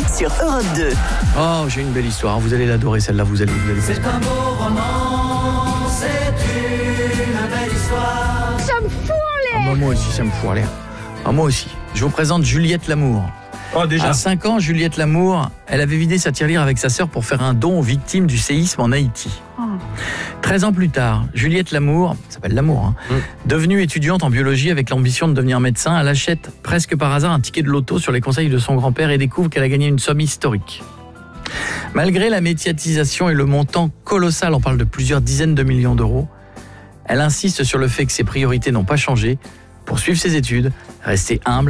sur Europe 2. Oh, j'ai une belle histoire. Vous allez l'adorer, celle-là. Vous allez. C'est un beau roman, c'est une belle histoire. Ça me fout en l'air. Moi aussi, ça me fout en l'air. Moi aussi. Je vous présente Juliette Lamour. Oh, déjà. À 5 ans, Juliette Lamour, elle avait vidé sa tirelire avec sa sœur pour faire un don aux victimes du séisme en Haïti. 13 ans plus tard, Juliette Lamour, ça s'appelle Lamour, devenue étudiante en biologie avec l'ambition de devenir médecin, elle achète presque par hasard un ticket de loto sur les conseils de son grand-père et découvre qu'elle a gagné une somme historique. Malgré la médiatisation et le montant colossal, on parle de plusieurs dizaines de millions d'euros, elle insiste sur le fait que ses priorités n'ont pas changé, poursuivre ses études, rester humble